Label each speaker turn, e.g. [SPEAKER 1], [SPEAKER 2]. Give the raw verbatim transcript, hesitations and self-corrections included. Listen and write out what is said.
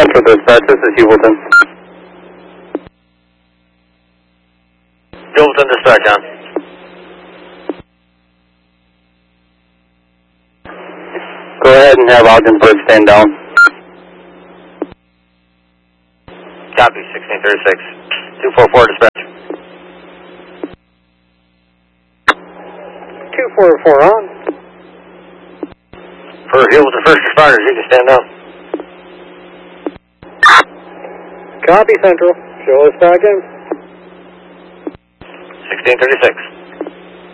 [SPEAKER 1] Central Dispatch, this is Hewelton.
[SPEAKER 2] Hewelton Dispatch, on.
[SPEAKER 1] Go ahead and have Ogdensburg stand down.
[SPEAKER 2] Copy, sixteen thirty-six. two four four dispatch.
[SPEAKER 3] two four four on.
[SPEAKER 2] For Hewelton first responders, you can stand down.
[SPEAKER 3] Copy, Central. Show us back in.
[SPEAKER 2] sixteen thirty-six.